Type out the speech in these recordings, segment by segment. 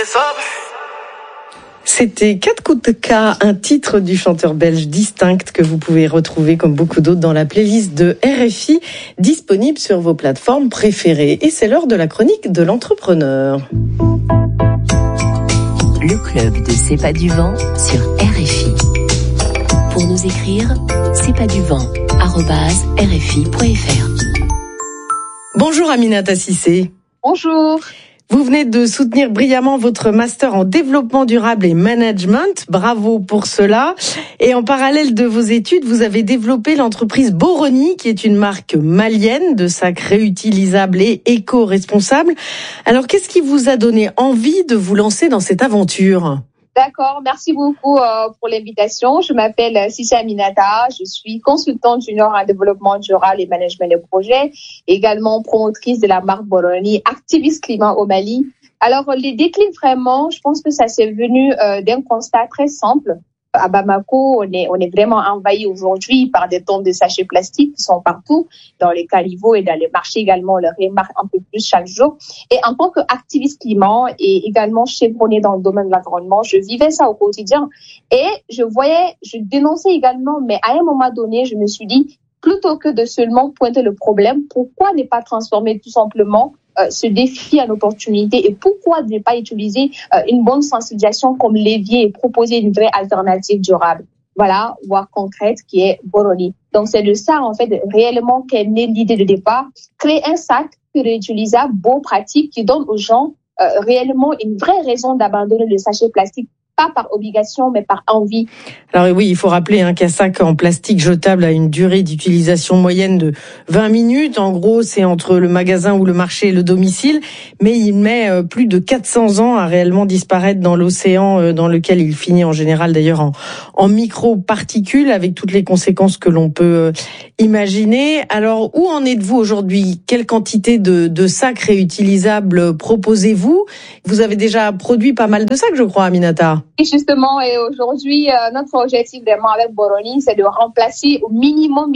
C'était Katkutka, un titre du chanteur belge Distinct que vous pouvez retrouver comme beaucoup d'autres dans la playlist de RFI, disponible sur vos plateformes préférées. Et c'est l'heure de la chronique de l'entrepreneur. Le club de C'est pas du vent sur RFI. Pour nous écrire, c'est pas du vent@rfi.fr. Bonjour Aminata Cissé. Bonjour. Vous venez de soutenir brillamment votre master en développement durable et management. Bravo pour cela. Et en parallèle de vos études, vous avez développé l'entreprise Boroni, qui est une marque malienne de sacs réutilisables et éco-responsables. Alors, qu'est-ce qui vous a donné envie de vous lancer dans cette aventure ? D'accord, merci beaucoup pour l'invitation. Je m'appelle Cissé Aminata, je suis consultante junior en développement durable et management de projets, également promotrice de la marque Boroni, activiste climat au Mali. Alors, les déclics vraiment, je pense que ça s'est venu d'un constat très simple. À Bamako, on est vraiment envahi aujourd'hui par des tonnes de sachets plastiques qui sont partout, dans les caniveaux et dans les marchés également, on le remarque un peu plus chaque jour. Et en tant qu'activiste climat et également chevronnée dans le domaine de l'environnement, je vivais ça au quotidien. Et je dénonçais également, mais à un moment donné, je me suis dit, plutôt que de seulement pointer le problème, pourquoi ne pas transformer tout simplement ce défi en opportunité et pourquoi ne pas utiliser une bonne sensibilisation comme levier et proposer une vraie alternative durable, voilà, voire concrète, qui est Boroni. Donc c'est de ça en fait réellement qu'est née l'idée de départ, créer un sac réutilisable, beau, pratique, qui donne aux gens réellement une vraie raison d'abandonner le sachet plastique, pas par obligation, mais par envie. Alors oui, il faut rappeler qu'un sac en plastique jetable a une durée d'utilisation moyenne de 20 minutes. En gros, c'est entre le magasin ou le marché et le domicile. Mais il met plus de 400 ans à réellement disparaître dans l'océan, dans lequel il finit en général d'ailleurs en micro-particules, avec toutes les conséquences que l'on peut imaginer. Alors, où en êtes-vous aujourd'hui ? Quelle quantité de sacs réutilisables proposez-vous ? Vous avez déjà produit pas mal de sacs, je crois, Aminata. Et justement, et aujourd'hui, notre objectif vraiment avec Boroni, c'est de remplacer au minimum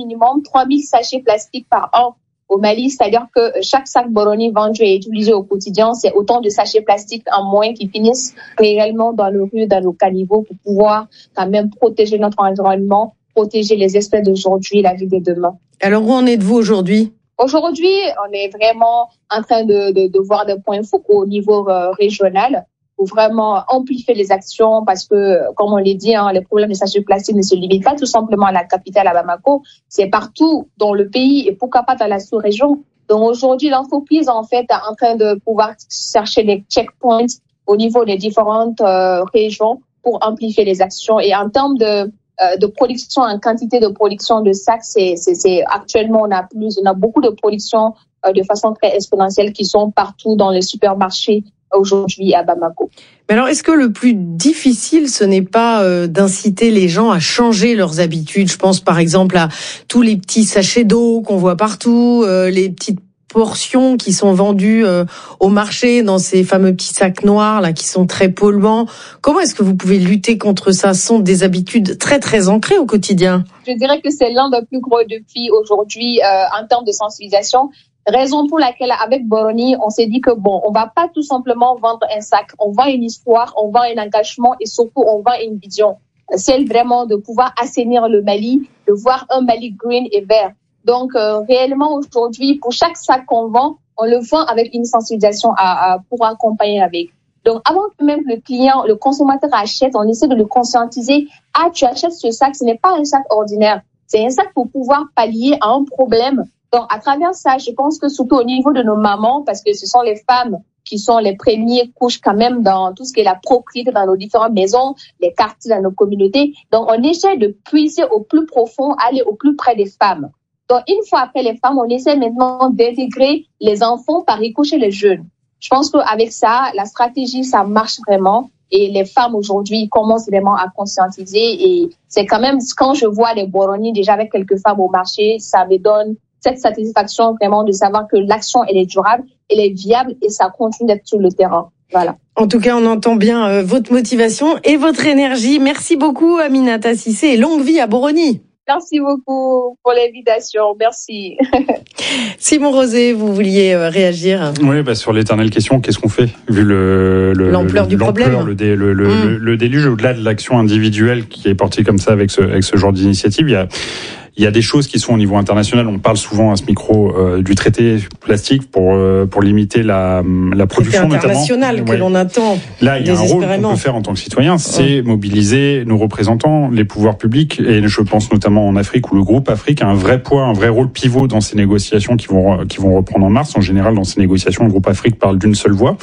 3000 sachets plastiques par an au Mali. C'est-à-dire que chaque sac Boroni vendu et utilisé au quotidien, c'est autant de sachets plastiques en moins qui finissent réellement dans les rues, dans nos caniveaux pour pouvoir quand même protéger notre environnement, protéger les espèces d'aujourd'hui et la vie de demain. Alors, où en êtes-vous aujourd'hui ? Aujourd'hui, on est vraiment en train de voir des points focaux au niveau régional, pour vraiment amplifier les actions parce que, comme on l'a dit, les problèmes de sachets plastiques ne se limitent pas tout simplement à la capitale, à Bamako. C'est partout dans le pays et pourquoi pas dans la sous-région. Donc aujourd'hui, l'entreprise, en fait, est en train de pouvoir chercher des checkpoints au niveau des différentes régions pour amplifier les actions. Et en termes de production, en quantité de production de sacs, c'est actuellement, on a beaucoup de production de façon très exponentielle qui sont partout dans les supermarchés aujourd'hui à Bamako. Mais alors, est-ce que le plus difficile, ce n'est pas d'inciter les gens à changer leurs habitudes ? Je pense par exemple à tous les petits sachets d'eau qu'on voit partout, les petites portions qui sont vendues au marché dans ces fameux petits sacs noirs là qui sont très polluants. Comment est-ce que vous pouvez lutter contre ça ? Ce sont des habitudes très très ancrées au quotidien. Je dirais que c'est l'un des plus gros défis aujourd'hui en termes de sensibilisation. Raison pour laquelle, avec Boroni, on s'est dit que on va pas tout simplement vendre un sac. On vend une histoire, on vend un engagement et surtout, on vend une vision. Celle vraiment de pouvoir assainir le Mali, de voir un Mali green et vert. Donc, réellement, aujourd'hui, pour chaque sac qu'on vend, on le vend avec une sensibilisation pour accompagner avec. Donc, avant que même le consommateur achète, on essaie de le conscientiser. Ah, tu achètes ce sac, ce n'est pas un sac ordinaire. C'est un sac pour pouvoir pallier à un problème. Donc, à travers ça, je pense que surtout au niveau de nos mamans, parce que ce sont les femmes qui sont les premières couches quand même dans tout ce qui est la propriété dans nos différentes maisons, les quartiers dans nos communautés. Donc, on essaie de puiser au plus profond, aller au plus près des femmes. Donc, une fois après les femmes, on essaie maintenant d'intégrer les enfants par ricochet les jeunes. Je pense qu'avec ça, la stratégie, ça marche vraiment. Et les femmes aujourd'hui commencent vraiment à conscientiser. Et c'est quand même, quand je vois les Boroni déjà avec quelques femmes au marché, ça me donne cette satisfaction vraiment de savoir que l'action, elle est durable, elle est viable et ça continue d'être sur le terrain. Voilà. En tout cas, on entend bien votre motivation et votre énergie. Merci beaucoup, Aminata Cissé, et longue vie à Boroni. Merci beaucoup pour l'invitation. Merci. Simon Rosé, vous vouliez réagir? Oui, sur l'éternelle question, qu'est-ce qu'on fait vu l'ampleur du problème, le déluge, au-delà de l'action individuelle qui est portée comme ça avec ce genre d'initiative, il y a des choses qui sont au niveau international. On parle souvent à ce micro du traité plastique pour limiter la production, notamment. International que l'on attend. Là, il y a un rôle qu'on peut faire en tant que citoyen, c'est mobiliser nos représentants, les pouvoirs publics, et je pense notamment en Afrique où le groupe Afrique a un vrai poids, un vrai rôle pivot dans ces négociations qui vont reprendre en mars. En général, dans ces négociations, le groupe Afrique parle d'une seule voix,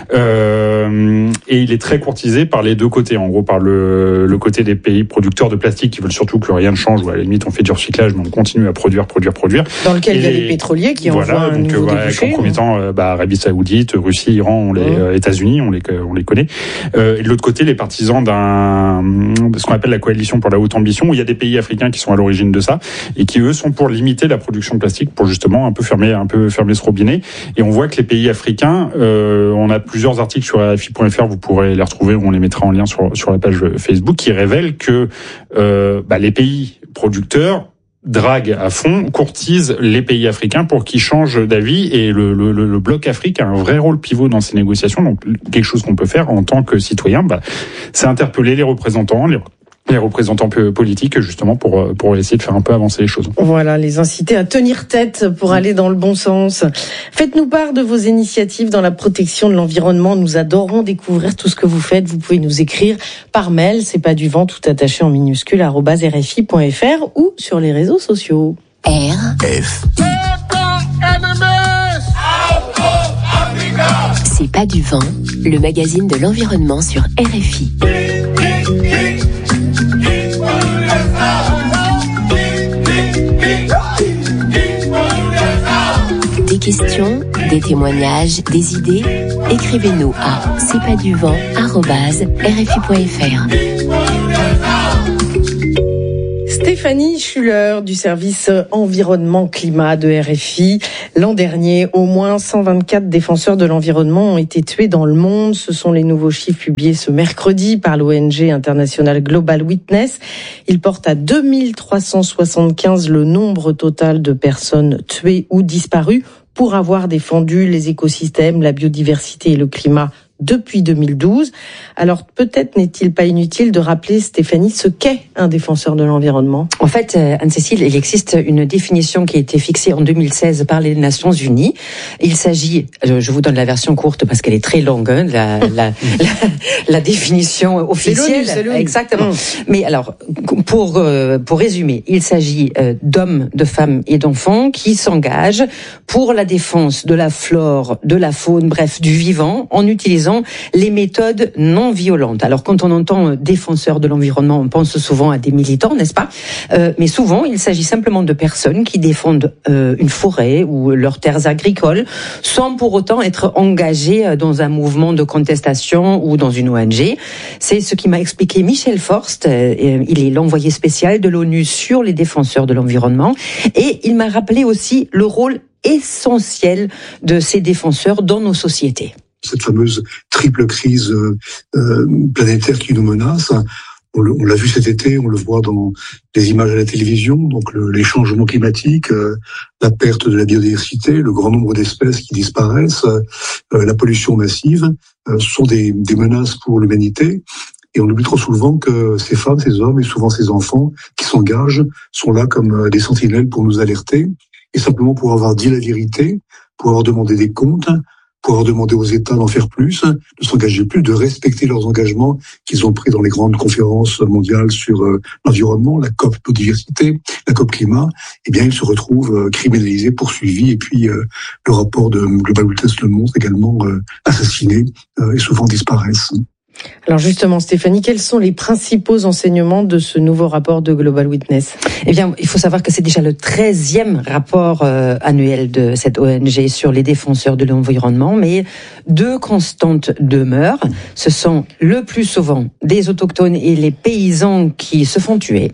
et il est très courtisé par les deux côtés. En gros, par le côté des pays producteurs de plastique qui veulent surtout que rien ne change, ou à la limite on fait du recyclage, mais on continue à produire. Dans lequel il y a les pétroliers qui envoient un nouveau débouché. En premier temps, Arabie Saoudite, Russie, Iran, États-Unis, on les connaît. Et de l'autre côté, les partisans de ce qu'on appelle la coalition pour la haute ambition, où il y a des pays africains qui sont à l'origine de ça et qui eux sont pour limiter la production de plastique, pour justement un peu fermer ce robinet. Et on voit que les pays africains, on a plusieurs articles sur RFI.fr, vous pourrez les retrouver, ou on les mettra en lien sur la page Facebook, qui révèlent que les pays producteurs drague à fond, courtise les pays africains pour qu'ils changent d'avis, et le bloc Afrique a un vrai rôle pivot dans ces négociations. Donc quelque chose qu'on peut faire en tant que citoyen, c'est interpeller les représentants politiques, justement pour essayer de faire un peu avancer les choses. Voilà, les inciter à tenir tête pour aller dans le bon sens. Faites-nous part de vos initiatives dans la protection de l'environnement. Nous adorons découvrir tout ce que vous faites. Vous pouvez nous écrire par mail, c'est pas du vent, tout attaché en minuscule, @rfi.fr, ou sur les réseaux sociaux. C'est pas du vent, le magazine de l'environnement sur RFI. Des questions, des témoignages, des idées, écrivez-nous à cestpaduvent@rfi.fr. Stéphanie Schuller du service environnement-climat de RFI. L'an dernier, au moins 124 défenseurs de l'environnement ont été tués dans le monde. Ce sont les nouveaux chiffres publiés ce mercredi par l'ONG internationale Global Witness. Ils portent à 2375 le nombre total de personnes tuées ou disparues pour avoir défendu les écosystèmes, la biodiversité et le climat depuis 2012. Alors peut-être n'est-il pas inutile de rappeler, Stéphanie, ce qu'est un défenseur de l'environnement. En fait, Anne-Cécile, il existe une définition qui a été fixée en 2016 par les Nations Unies. Il s'agit, je vous donne la version courte parce qu'elle est très longue, la définition officielle. C'est l'ONU. Exactement. Mais alors, pour résumer, il s'agit d'hommes, de femmes et d'enfants qui s'engagent pour la défense de la flore, de la faune, bref, du vivant, en utilisant les méthodes non violentes. Alors, quand on entend défenseur de l'environnement, on pense souvent à des militants, n'est-ce pas ? Mais souvent, il s'agit simplement de personnes qui défendent une forêt ou leurs terres agricoles, sans pour autant être engagées dans un mouvement de contestation ou dans une ONG. C'est ce qui m'a expliqué Michel Forst. Il est l'envoyé spécial de l'ONU sur les défenseurs de l'environnement. Et il m'a rappelé aussi le rôle essentiel de ces défenseurs dans nos sociétés. Cette fameuse triple crise planétaire qui nous menace, on l'a vu cet été, on le voit dans les images à la télévision, donc les changements climatiques, la perte de la biodiversité, le grand nombre d'espèces qui disparaissent, la pollution massive, sont des menaces pour l'humanité. Et on oublie trop souvent que ces femmes, ces hommes et souvent ces enfants qui s'engagent sont là comme des sentinelles pour nous alerter, et simplement pour avoir dit la vérité, pour avoir demandé des comptes, pour avoir demandé aux États d'en faire plus, de s'engager plus, de respecter leurs engagements qu'ils ont pris dans les grandes conférences mondiales sur l'environnement, la COP biodiversité, la COP climat. Eh bien, ils se retrouvent criminalisés, poursuivis, et puis le rapport de Global Witness le montre également, assassinés et souvent disparaissent. Alors justement, Stéphanie, quels sont les principaux enseignements de ce nouveau rapport de Global Witness ? Eh bien, il faut savoir que c'est déjà le 13e rapport annuel de cette ONG sur les défenseurs de l'environnement, mais deux constantes demeurent. Ce sont le plus souvent des autochtones et les paysans qui se font tuer.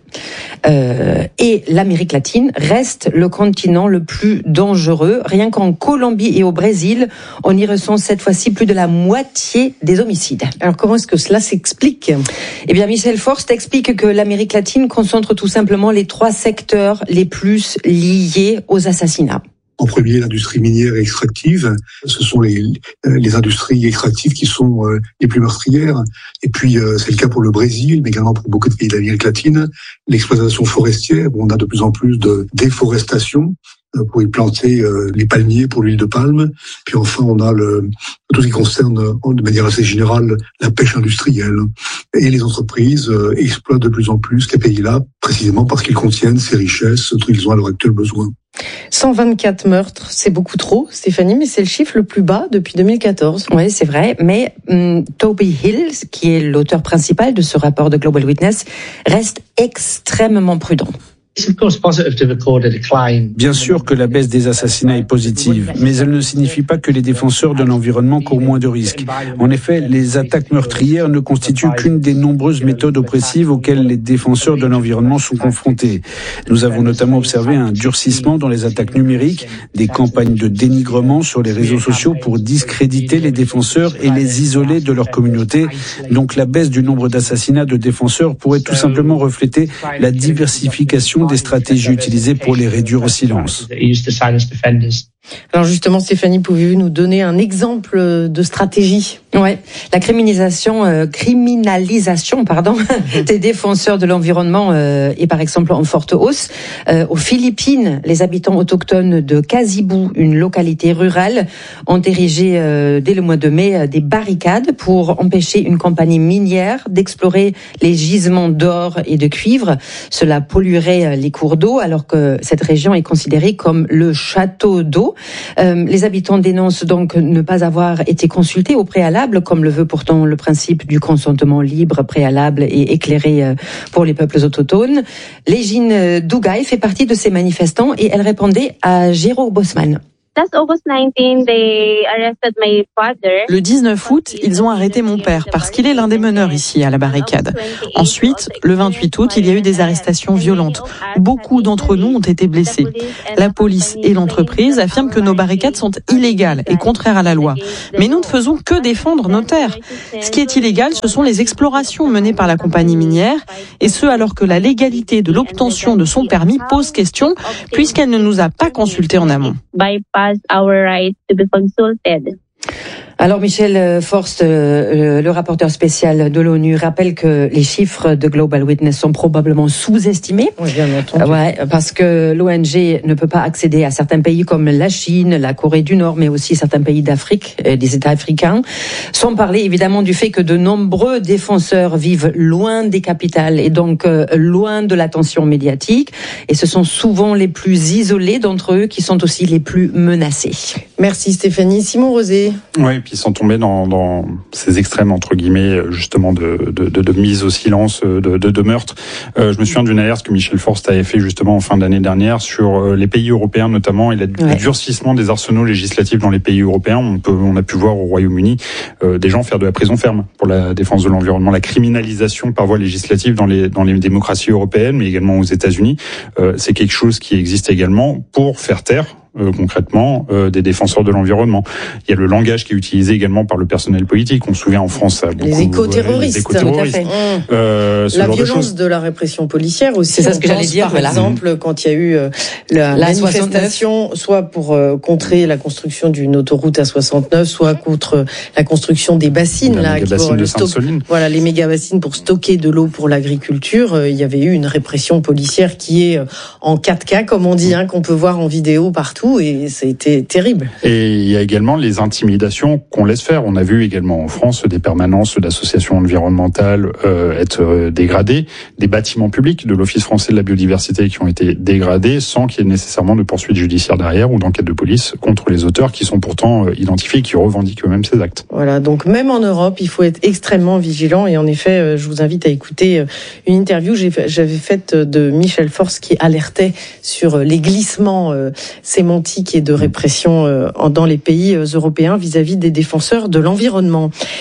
Et l'Amérique latine reste le continent le plus dangereux. Rien qu'en Colombie et au Brésil, on y ressent cette fois-ci plus de la moitié des homicides. Alors comment Comment est-ce que cela s'explique ? Eh bien, Michel Forst explique que l'Amérique latine concentre tout simplement les 3 secteurs les plus liés aux assassinats. En premier, l'industrie minière et extractive. Ce sont les industries extractives qui sont les plus meurtrières. Et puis, c'est le cas pour le Brésil, mais également pour beaucoup de pays d'Amérique latine. L'exploitation forestière, où on a de plus en plus de déforestation pour y planter les palmiers pour l'huile de palme. Puis enfin, on a tout ce qui concerne, de manière assez générale, la pêche industrielle. Et les entreprises exploitent de plus en plus ces pays-là, précisément parce qu'ils contiennent ces richesses dont ils ont à l'heure actuelle besoin. 124 meurtres, c'est beaucoup trop, Stéphanie, mais c'est le chiffre le plus bas depuis 2014. Oui, c'est vrai, mais Toby Hill, qui est l'auteur principal de ce rapport de Global Witness, reste extrêmement prudent. Bien sûr que la baisse des assassinats est positive, mais elle ne signifie pas que les défenseurs de l'environnement courent moins de risques. En effet, les attaques meurtrières ne constituent qu'une des nombreuses méthodes oppressives auxquelles les défenseurs de l'environnement sont confrontés. Nous avons notamment observé un durcissement dans les attaques numériques, des campagnes de dénigrement sur les réseaux sociaux pour discréditer les défenseurs et les isoler de leur communauté. Donc la baisse du nombre d'assassinats de défenseurs pourrait tout simplement refléter la diversification des stratégies utilisées pour les réduire au silence. Alors justement, Stéphanie, pouvez-vous nous donner un exemple de stratégie ? Ouais, la criminalisation des défenseurs de l'environnement est par exemple en forte hausse. Aux Philippines, les habitants autochtones de Kasibu, une localité rurale, ont érigé dès le mois de mai des barricades pour empêcher une compagnie minière d'explorer les gisements d'or et de cuivre. Cela polluerait les cours d'eau alors que cette région est considérée comme le château d'eau. Les habitants dénoncent donc ne pas avoir été consultés au préalable, comme le veut pourtant le principe du consentement libre, préalable et éclairé pour les peuples autochtones. Légine Dougaï fait partie de ces manifestants et elle répondait à Géraud Bosman. Le 19 août, ils ont arrêté mon père parce qu'il est l'un des meneurs ici à la barricade. Ensuite, le 28 août, il y a eu des arrestations violentes. Beaucoup d'entre nous ont été blessés. La police et l'entreprise affirment que nos barricades sont illégales et contraires à la loi. Mais nous ne faisons que défendre nos terres. Ce qui est illégal, ce sont les explorations menées par la compagnie minière, et ce alors que la légalité de l'obtention de son permis pose question, puisqu'elle ne nous a pas consultés en amont. Our right to be consulted. Alors Michel Forst, le rapporteur spécial de l'ONU, rappelle que les chiffres de Global Witness sont probablement sous-estimés. Oui, bien entendu. Ouais, parce que l'ONG ne peut pas accéder à certains pays comme la Chine, la Corée du Nord, mais aussi certains pays d'Afrique, des États africains. Sans parler évidemment du fait que de nombreux défenseurs vivent loin des capitales et donc loin de l'attention médiatique. Et ce sont souvent les plus isolés d'entre eux qui sont aussi les plus menacés. Merci Stéphanie. Simon Rosé. Oui, puis sans tomber dans ces extrêmes entre guillemets justement de mise au silence, de meurtre. Je me souviens d'une alerte que Michel Forst avait fait justement en fin d'année dernière sur les pays européens notamment et le durcissement des arsenaux législatifs dans les pays européens. On a pu voir au Royaume-Uni des gens faire de la prison ferme pour la défense de l'environnement, la criminalisation par voie législative dans les démocraties européennes, mais également aux États-Unis. C'est quelque chose qui existe également pour faire taire concrètement des défenseurs de l'environnement. Il y a le langage qui est utilisé également par le personnel politique. On se souvient en France les éco-terroristes. Tout à fait. La violence de la répression policière aussi. C'est ça ce que j'allais dire. Par exemple, quand il y a eu la manifestation, 69. Soit pour contrer la construction d'une autoroute A69, soit contre la construction des bassines les méga bassines pour stocker de l'eau pour l'agriculture. Il y avait eu une répression policière qui est en 4K, comme on dit, qu'on peut voir en vidéo partout. Et ça a été terrible. Et il y a également les intimidations qu'on laisse faire. On a vu également en France des permanences d'associations environnementales être dégradées, des bâtiments publics de l'Office français de la biodiversité qui ont été dégradés sans qu'il y ait nécessairement de poursuite judiciaire derrière ou d'enquête de police contre les auteurs qui sont pourtant identifiés et qui revendiquent eux-mêmes ces actes. Voilà, donc même en Europe, il faut être extrêmement vigilant et en effet, je vous invite à écouter une interview que j'avais faite de Michel Forst qui alertait sur les glissements sémantiques et de répression dans les pays européens vis-à-vis des défenseurs de l'environnement.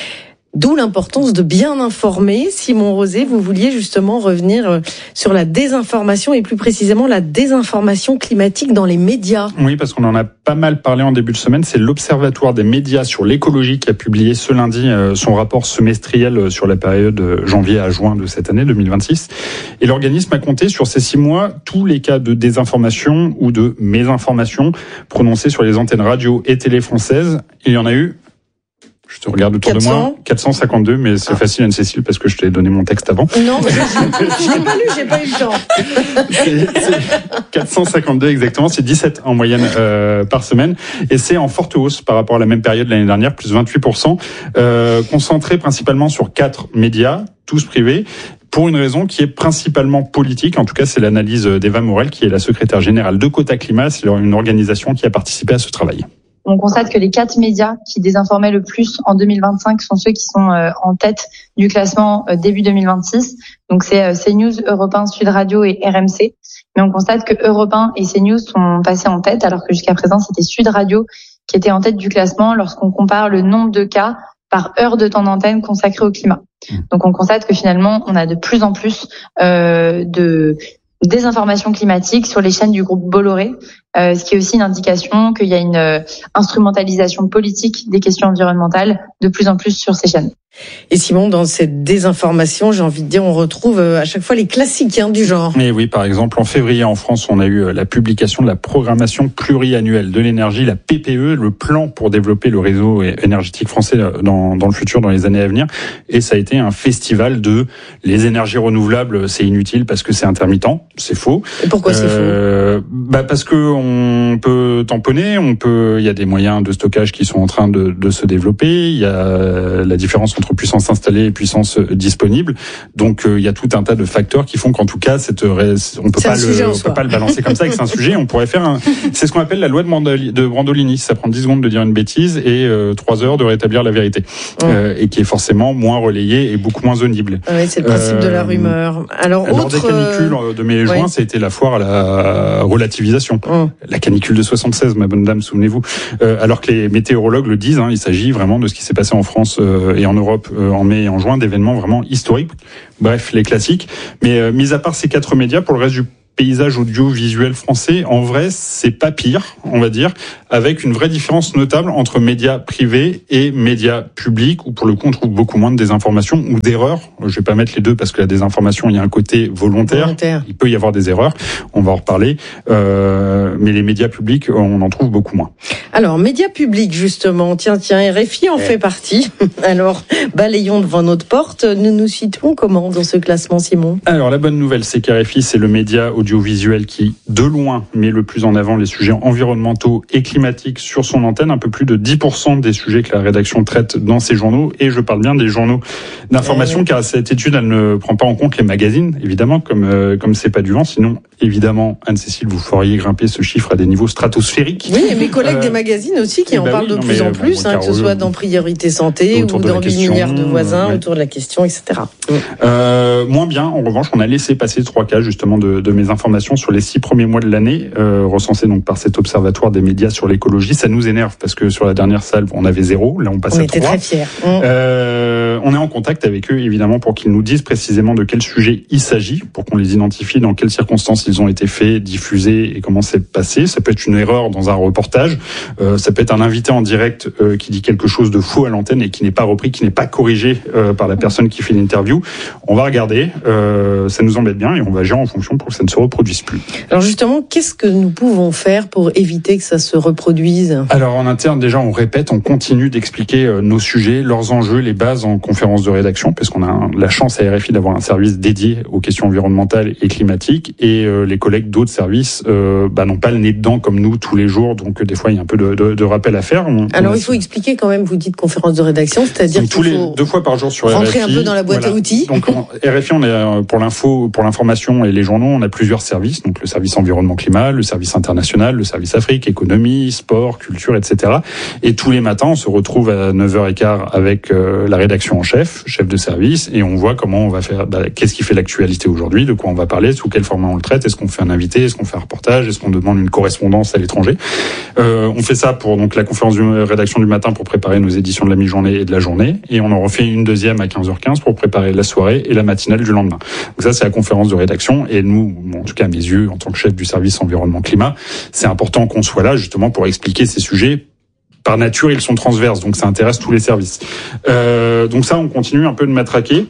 D'où l'importance de bien informer. Simon Rosé, vous vouliez justement revenir sur la désinformation et plus précisément la désinformation climatique dans les médias. Oui, parce qu'on en a pas mal parlé en début de semaine. C'est l'Observatoire des médias sur l'écologie qui a publié ce lundi son rapport semestriel sur la période janvier à juin de cette année 2026. Et l'organisme a compté sur ces 6 mois tous les cas de désinformation ou de mésinformation prononcés sur les antennes radio et télé françaises. Il y en a eu, je te regarde autour 400. De moi, 452, mais c'est facile Anne-Cécile parce que je t'ai donné mon texte avant. Non, mais je l'ai pas lu, j'ai pas eu le temps. C'est 452 exactement, c'est 17 en moyenne par semaine, et c'est en forte hausse par rapport à la même période l'année dernière, plus 28%, concentré principalement sur 4 médias, tous privés, pour une raison qui est principalement politique. En tout cas, c'est l'analyse d'Eva Morel, qui est la secrétaire générale de Quota Climat. C'est une organisation qui a participé à ce travail. On constate que les 4 médias qui désinformaient le plus en 2025 sont ceux qui sont en tête du classement début 2026. Donc c'est CNews, Europe 1, Sud Radio et RMC. Mais on constate que Europe 1 et CNews sont passés en tête, alors que jusqu'à présent c'était Sud Radio qui était en tête du classement lorsqu'on compare le nombre de cas par heure de temps d'antenne consacré au climat. Donc on constate que finalement on a de plus en plus de désinformation climatique sur les chaînes du groupe Bolloré, ce qui est aussi une indication qu'il y a une instrumentalisation politique des questions environnementales de plus en plus sur ces chaînes. Et Simon, dans cette désinformation, j'ai envie de dire, on retrouve à chaque fois les classiques du genre. Mais oui, par exemple, en février en France, on a eu la publication de la programmation pluriannuelle de l'énergie, la PPE, le plan pour développer le réseau énergétique français dans le futur, dans les années à venir. Et ça a été un festival de les énergies renouvelables, c'est inutile parce que c'est intermittent, c'est faux. Et pourquoi c'est faux? Parce que on peut tamponner, il y a des moyens de stockage qui sont en train de se développer, il y a la différence entre puissance installée et puissance disponible. Donc il y a tout un tas de facteurs qui font qu'en tout cas on peut pas le balancer comme ça, et que c'est un sujet. On pourrait faire c'est ce qu'on appelle la loi de Brandolini. Ça prend 10 secondes de dire une bêtise et 3 heures de rétablir la vérité, et qui est forcément moins relayée et beaucoup moins audible. Oui, c'est le principe de la rumeur. Alors lors des canicules de mai et juin, ça a été la foire à la relativisation. La canicule de 76, ma bonne dame, souvenez-vous. Alors que les météorologues le disent, il s'agit vraiment de ce qui s'est passé en France et en Europe en mai et en juin, d'événements vraiment historiques. Bref, les classiques. Mais mis à part ces 4 médias, pour le reste du paysage audiovisuel français, en vrai, c'est pas pire, on va dire, avec une vraie différence notable entre médias privés et médias publics, où pour le coup, on trouve beaucoup moins de désinformation ou d'erreurs. Je vais pas mettre les deux parce que la désinformation, il y a un côté volontaire. Il peut y avoir des erreurs, on va en reparler. Mais les médias publics, on en trouve beaucoup moins. Alors, médias publics, justement, tiens, RFI en fait partie. Alors, balayons devant notre porte. Nous nous situons comment dans ce classement, Simon? Alors, la bonne nouvelle, c'est qu'RFI, c'est le média audiovisuel qui, de loin, met le plus en avant les sujets environnementaux et climatiques sur son antenne. Un peu plus de 10% des sujets que la rédaction traite dans ses journaux. Et je parle bien des journaux d'information, car cette étude, elle ne prend pas en compte les magazines, évidemment, comme c'est pas du vent. Sinon, évidemment, Anne-Cécile, vous feriez grimper ce chiffre à des niveaux stratosphériques. Oui, et mes collègues des magazines aussi qui en parlent de plus en plus, que ce soit dans Priorité Santé ou dans 8 milliards de voisins, autour de la question, etc. Moins bien, en revanche, on a laissé passer 3 cas, justement, de mes informations sur les 6 premiers mois de l'année, recensés donc par cet observatoire des médias sur l'écologie. Ça nous énerve parce que sur la dernière salle, on avait 0, là on passe à 3. On était très fiers. On est en contact avec eux, évidemment, pour qu'ils nous disent précisément de quel sujet il s'agit, pour qu'on les identifie, dans quelles circonstances ils ont été faits, diffusés et comment c'est passé. Ça peut être une erreur dans un reportage, ça peut être un invité en direct qui dit quelque chose de faux à l'antenne et qui n'est pas repris, qui n'est pas corrigé par la personne qui fait l'interview. On va regarder, ça nous embête bien et on va gérer en fonction pour que ça ne se reproduise plus. Alors justement, qu'est-ce que nous pouvons faire pour éviter que ça se reproduise? Alors en interne, déjà, on répète, on continue d'expliquer nos sujets, leurs enjeux, les bases en conférence de rédaction, parce qu'on a la chance à RFI d'avoir un service dédié aux questions environnementales et climatiques, et les collègues d'autres services n'ont pas le nez dedans comme nous tous les jours, donc des fois il y a un peu de rappel à faire. Alors il faut expliquer quand même, vous dites conférence de rédaction, c'est-à-dire qu'il faut 2 fois par jour sur rentrer RFI, un peu dans la boîte à outils. Donc RFI, on est pour l'info, pour l'information et les journaux, on a plusieurs services, donc le service environnement climat, le service international, le service Afrique, économie, sport, culture, etc. Et tous les matins, on se retrouve à 9h15 avec la rédaction en chef de service, et on voit comment on va faire, qu'est-ce qui fait l'actualité aujourd'hui, de quoi on va parler, sous quel format on le traite, est-ce qu'on fait un invité, est-ce qu'on fait un reportage, est-ce qu'on demande une correspondance à l'étranger. On fait ça pour donc la conférence de rédaction du matin pour préparer nos éditions de la mi-journée et de la journée, et on en refait une deuxième à 15h15 pour préparer la soirée et la matinale du lendemain. Donc ça, c'est la conférence de rédaction, et nous, en tout cas à mes yeux, en tant que chef du service environnement climat, c'est important qu'on soit là justement pour expliquer ces sujets. Par nature, ils sont transverses, donc ça intéresse tous les services. Donc ça, on continue un peu de matraquer.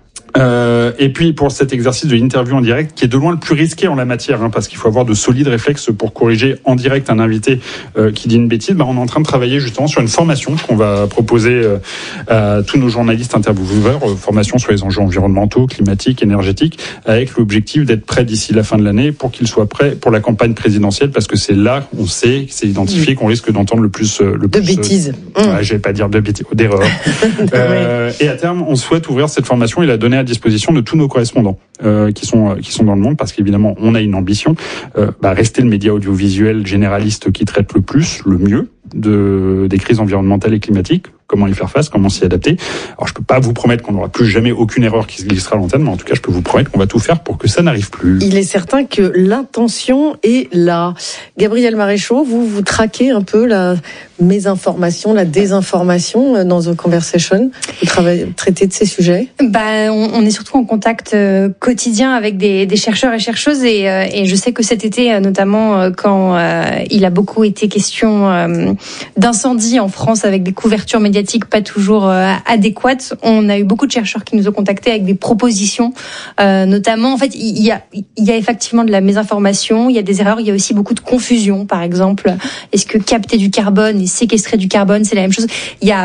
Et puis pour cet exercice de l'interview en direct, qui est de loin le plus risqué en la matière, parce qu'il faut avoir de solides réflexes pour corriger en direct un invité qui dit une bêtise, on est en train de travailler justement sur une formation qu'on va proposer à tous nos journalistes intervieweurs, formation sur les enjeux environnementaux, climatiques, énergétiques, avec l'objectif d'être prêt d'ici la fin de l'année pour qu'ils soient prêts pour la campagne présidentielle, parce que c'est là, on sait, c'est identifié qu'on risque d'entendre le plus de bêtises. Je vais pas dire de bêtises, d'erreurs. Et à terme, on souhaite ouvrir cette formation et la donner à disposition de tous nos correspondants qui sont dans le monde, parce qu'évidemment on a une ambition, rester le média audiovisuel généraliste qui traite le plus, le mieux des crises environnementales et climatiques, comment y faire face, comment s'y adapter. Alors je peux pas vous promettre qu'on n'aura plus jamais aucune erreur qui se glissera à l'antenne, mais en tout cas je peux vous promettre qu'on va tout faire pour que ça n'arrive plus. Il est certain que l'intention est là. Gabriel Maréchaux, vous traquez un peu la mésinformation, la désinformation dans The Conversation. Vous traitez de ces sujets? On est surtout en contact quotidien avec des chercheurs et chercheuses, et je sais que cet été, notamment quand il a beaucoup été question d'incendies en France avec des couvertures médiatiques pas toujours adéquates, on a eu beaucoup de chercheurs qui nous ont contactés avec des propositions, notamment, en fait, il y a effectivement de la mésinformation, il y a des erreurs, il y a aussi beaucoup de confusion. Par exemple, est-ce que capter du carbone et séquestrer du carbone, c'est la même chose? Il y a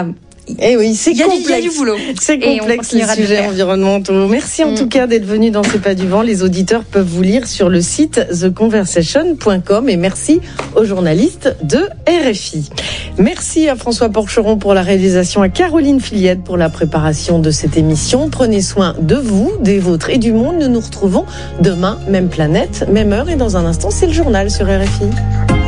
du boulot. C'est complexe, les sujets environnementaux. Merci en tout cas d'être venu dans C'est pas du vent. Les auditeurs peuvent vous lire sur le site theconversation.com, et merci aux journalistes de RFI. Merci à François Porcheron pour la réalisation, à Caroline Filiette pour la préparation de cette émission. Prenez soin de vous, des vôtres et du monde. Nous nous retrouvons demain, même planète, même heure, et dans un instant, c'est le journal sur RFI.